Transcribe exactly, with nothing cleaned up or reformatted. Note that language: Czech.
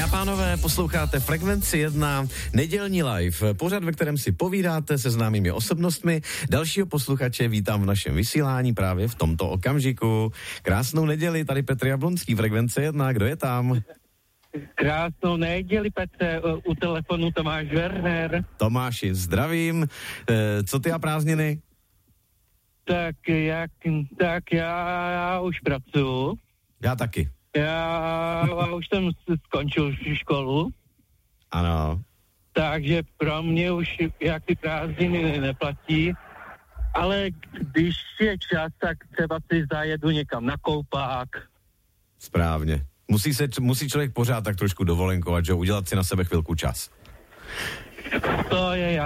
pánové, posloucháte Frekvenci jedna, nedělní live, pořad, ve kterém si povídáte se známými osobnostmi. Dalšího posluchače vítám v našem vysílání právě v tomto okamžiku. Krásnou neděli, tady Petr Jablonský, Frekvence jedna, kdo je tam? Krásnou neděli, Petře, u telefonu Tomáš Werner. Tomáši, zdravím. E, co ty a prázdniny? Tak jak, tak já, já už pracuji. Já taky. Já, já už jsem skončil školu. Ano. Takže pro mě už jak ty prázdniny neplatí. Ale když je čas, tak třeba si zajedu někam na koupák. Správně. Musí, se, musí člověk pořád tak trošku dovolenkovat, že udělat si na sebe chvilku čas. To je